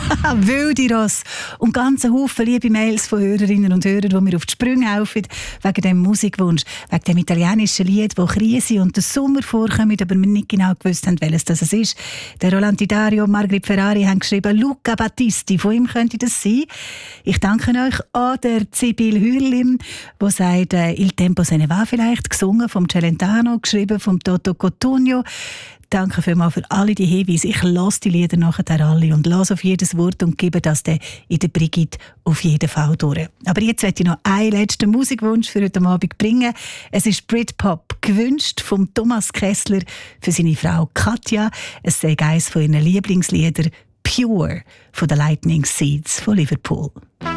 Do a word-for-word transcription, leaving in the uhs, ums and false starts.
Wilde Ross und ganz Haufen liebe Mails von Hörerinnen und Hörern, die mir auf die Sprünge helfen, wegen dem Musikwunsch, wegen dem italienischen Lied, wo Krise und der Sommer vorkommen, aber wir nicht genau gewusst haben, welches das ist. Der Roland Dario und Margrit Ferrari haben geschrieben, Luca Battisti, von ihm könnte das sein. Ich danke euch an der Sibyl Hürlim, die sagt, äh, Il Tempo se ne va vielleicht, gesungen vom Celentano, geschrieben vom Toto Cotugno. Danke vielmals für alle die Hinweise. Ich lasse die Lieder nachher alle und lasse auf jedes Wort und gebe das dann in der Brigitte auf jeden Fall durch. Aber jetzt möchte ich noch einen letzten Musikwunsch für heute Abend bringen. Es ist Britpop, gewünscht von Thomas Kessler für seine Frau Katja. Es sei eines von ihren Lieblingsliedern, Pure, von den Lightning Seeds von Liverpool.